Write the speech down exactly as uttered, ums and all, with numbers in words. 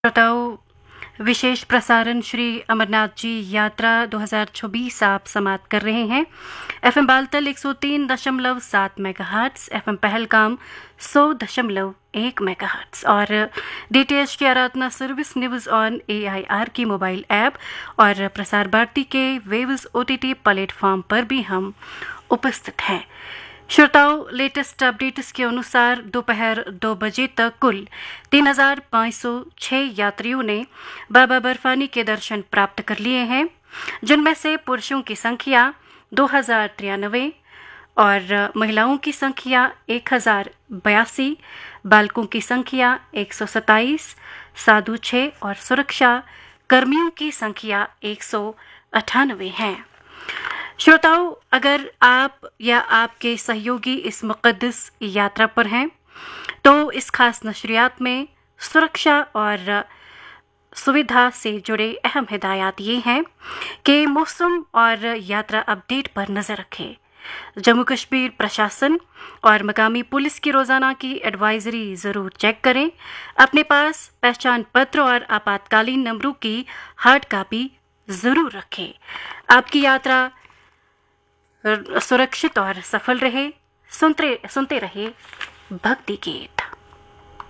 श्रोताओं, विशेष प्रसारण श्री अमरनाथ जी यात्रा दो हज़ार चौबीस आप समाप्त कर रहे हैं। एफएम बालतल एक सौ तीन दशमलव सात मेगाहर्ट्ज, एफएम पहलगाम सौ दशमलव एक मेगाहर्ट्ज और डीटीएच की आराधना सर्विस न्यूज़ ऑन एआईआर की मोबाइल ऐप और प्रसार भारती के वेव्स ओटीटी प्लेटफॉर्म पर भी हम उपस्थित हैं। श्रोताओं, लेटेस्ट अपडेट्स के अनुसार दोपहर दो बजे तक कुल तीन हजार पाँच सौ छह यात्रियों ने बाबा बर्फानी के दर्शन प्राप्त कर लिए हैं, जिनमें से पुरुषों की संख्या दो हजार तिरानवे और महिलाओं की संख्या एक हजार बयासी, बालकों की संख्या एक सौ सत्ताईस, साधु छः और सुरक्षा कर्मियों की संख्या एक सौ अट्ठानवे है। श्रोताओं, अगर आप या आपके सहयोगी इस मुक़द्दस यात्रा पर हैं तो इस खास नशरियात में सुरक्षा और सुविधा से जुड़े अहम हिदायत ये हैं कि मौसम और यात्रा अपडेट पर नज़र रखें। जम्मू कश्मीर प्रशासन और मकामी पुलिस की रोज़ाना की एडवाइजरी ज़रूर चेक करें। अपने पास पहचान पत्र और आपातकालीन नंबरों की हार्ड कापी ज़रूर रखें। आपकी यात्रा सुरक्षित और सफल रहे। सुनते सुनते रहे भक्ति गीत।